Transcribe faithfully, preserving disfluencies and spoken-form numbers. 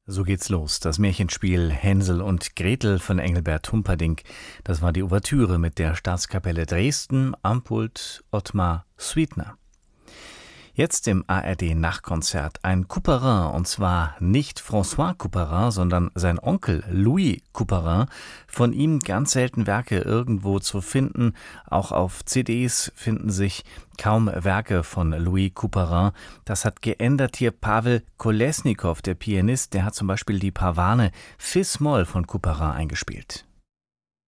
So geht's los. Das Märchenspiel Hänsel und Gretel von Engelbert Humperdinck. Das war die Ouvertüre mit der Staatskapelle Dresden, am Pult Ottmar Sweetner. Jetzt im A R D-Nachtkonzert ein Couperin, und zwar nicht François Couperin, sondern sein Onkel Louis Couperin. Von ihm ganz selten Werke irgendwo zu finden. Auch auf C Ds finden sich kaum Werke von Louis Couperin. Das hat geändert hier Pawel Kolesnikow, der Pianist. Der hat zum Beispiel die Pavane Fis-Moll von Couperin eingespielt.